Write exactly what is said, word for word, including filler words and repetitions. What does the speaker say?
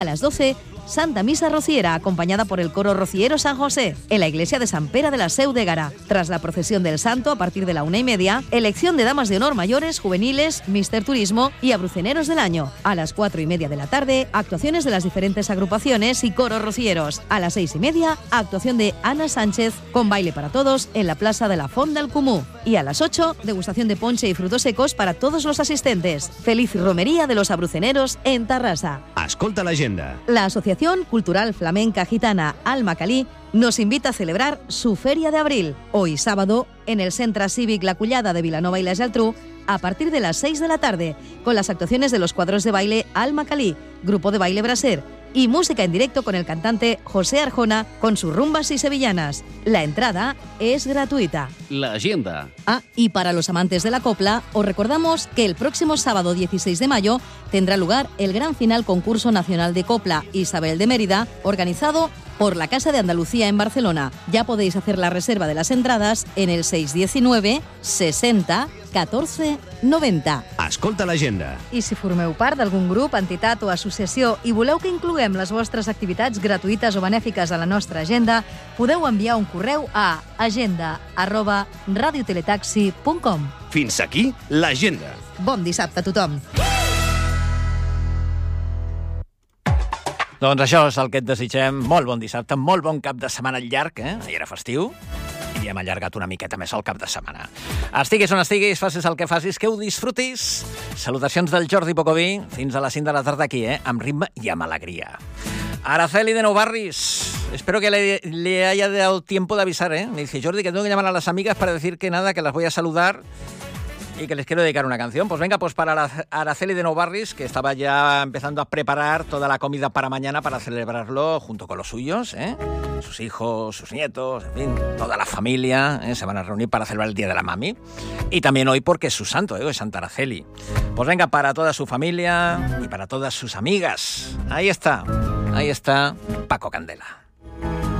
A las doce, Santa Misa Rociera, acompañada por el coro Rociero San José, en la iglesia de San Pere de la Seu de Gara. Tras la procesión del Santo, a partir de la una y media, elección de damas de honor mayores, juveniles, Mister Turismo y abruceneros del año. A las cuatro y media de la tarde, actuaciones de las diferentes agrupaciones y coros rocieros. A las seis y media, actuación de Ana Sánchez con baile para todos en la plaza de la Font del Comú. Y a las ocho, degustación de ponche y frutos secos para todos los asistentes. Feliz romería de los abruceneros en Tarrasa. Escolta l'agenda. La Asociación Cultural Flamenca Gitana Alma Calí nos invita a celebrar su Feria de Abril, hoy sábado, en el Centre Cívic La Collada de Vilanova y la Geltrú, a partir de las seis de la tarde, con las actuaciones de los cuadros de baile Alma Calí, grupo de baile Braser, y música en directo con el cantante José Arjona con sus rumbas y sevillanas. La entrada es gratuita. La agenda. Ah, y para los amantes de la copla, os recordamos que el próximo sábado dieciséis de mayo tendrá lugar el gran final concurso nacional de copla Isabel de Mérida, organizado por la Casa de Andalucía en Barcelona. Ya podéis hacer la reserva de las entradas en el seis diecinueve sesenta catorze noventa. Escolta l'agenda. I si formeu part d'algun grup, entitat o associació i voleu que incloguem les vostres activitats gratuïtes o benèfiques a la nostra agenda, podeu enviar un correu a agenda arroba radioteletaxi punt com. Fins aquí l'agenda. Bon dissabte a tothom. Doncs això és el que et desitgem. Molt bon dissabte, molt bon cap de setmana llarg, eh? Ahir era festiu i hem allargat una miqueta més el cap de setmana. Estiguis on estiguis, facis el que facis, que ho disfrutis. Salutacions del Jordi Bocoví. Fins a les cinc de la tarda aquí, eh? Amb ritme i amb alegria. Araceli de Nou Barris. Espero que le, le haya dado tiempo de avisar, ¿eh? Me dice, Jordi, que tengo que llamar a las amigas para decir que nada, que las voy a saludar y que les quiero dedicar una canción. Pues venga, pues para Araceli de Nou Barris, que estaba ya empezando a preparar toda la comida para mañana para celebrarlo junto con los suyos, ¿eh? Sus hijos, sus nietos, en fin, toda la familia, ¿eh? Se van a reunir para celebrar el Día de la Mami. Y también hoy porque es su santo, ¿eh? Es Santa Araceli. Pues venga, para toda su familia y para todas sus amigas. Ahí está, ahí está Paco Candela.